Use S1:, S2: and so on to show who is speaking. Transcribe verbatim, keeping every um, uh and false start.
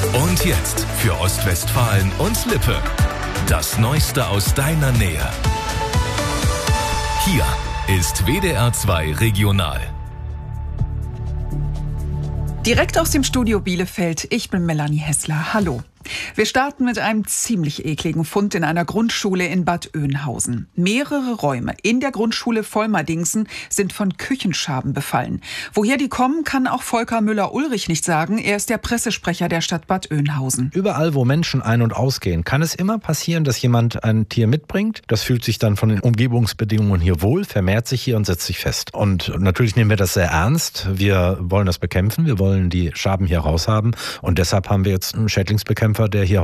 S1: Und jetzt für Ostwestfalen und Lippe. Das Neueste aus deiner Nähe. Hier ist W D R zwei Regional.
S2: Direkt aus dem Studio Bielefeld, ich bin Melanie Hessler. Hallo. Wir starten mit einem ziemlich ekligen Fund in einer Grundschule in Bad Oeynhausen. Mehrere Räume in der Grundschule Volmerdingsen sind von Küchenschaben befallen. Woher die kommen, kann auch Volker Müller-Ulrich nicht sagen. Er ist der Pressesprecher der Stadt Bad Oeynhausen.
S3: Überall, wo Menschen ein- und ausgehen, kann es immer passieren, dass jemand ein Tier mitbringt. Das fühlt sich dann von den Umgebungsbedingungen hier wohl, vermehrt sich hier und setzt sich fest. Und natürlich nehmen wir das sehr ernst. Wir wollen das bekämpfen. Wir wollen die Schaben hier raushaben. Und deshalb haben wir jetzt einen Schädlingsbekämpfer, der hier